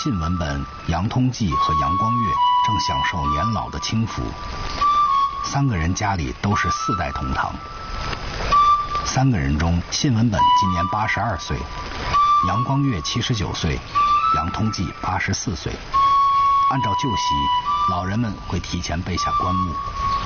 信文本杨通济和杨光月正享受年老的轻福。3个人家里都是4代同堂。3个人中，信文本今年82岁，杨光月79岁，杨通济84岁。按照旧习，老人们会提前备下棺木，